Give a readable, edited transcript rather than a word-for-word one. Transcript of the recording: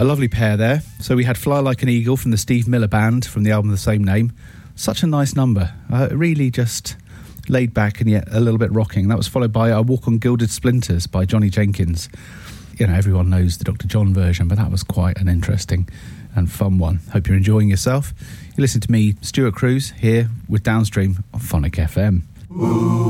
A lovely pair there. So we had Fly Like an Eagle from the Steve Miller Band from the album of the same name. Such a nice number. Really just laid back and yet a little bit rocking. That was followed by A Walk on Gilded Splinters by Johnny Jenkins. You know, everyone knows the Dr. John version, but that was quite an interesting and fun one. Hope you're enjoying yourself. You listen to me, Stuart Cruz, here with Downstream on Phonic FM. Ooh.